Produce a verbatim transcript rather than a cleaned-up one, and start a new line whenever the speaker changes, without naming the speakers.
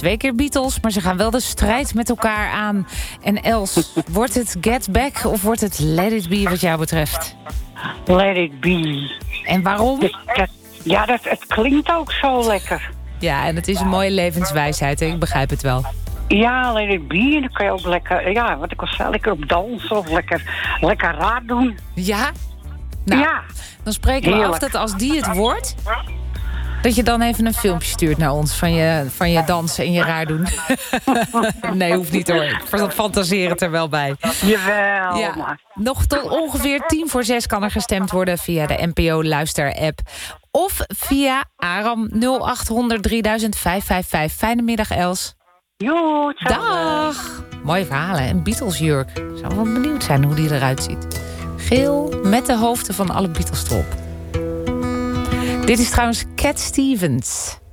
twee keer Beatles, maar ze gaan wel de strijd met elkaar aan. En Els, wordt het Get Back of wordt het Let It Be wat jou betreft?
Let It Be.
En waarom?
Dat, dat, ja, dat, het klinkt ook zo lekker.
Ja, en het is een mooie levenswijsheid, hè? Ik begrijp het wel.
Ja, Let It Be. En dan kan je ook lekker, ja, wat ik al zei, lekker op dansen of lekker, lekker raar doen.
Ja? Nou, ja. Dan spreken we
Heerlijk.
af dat als die het wordt, dat je dan even een filmpje stuurt naar ons van je, van je dansen en je raar doen. Nee, hoeft niet hoor. Ik fantaseer het er wel bij.
Jawel,
Ja.
maar.
Nog tot ongeveer tien voor zes kan er gestemd worden via de N P O-luister-app. Of via Aram nul acht honderd drieduizend vijfhonderdvijfenvijftig. Fijne middag, Els.
Jo,
Dag. Mooie verhalen. Een Beatles-jurk. Ik zou wel benieuwd zijn hoe die eruit ziet. Geel met de hoofden van alle Beatles erop. Dit is trouwens Cat Stevens.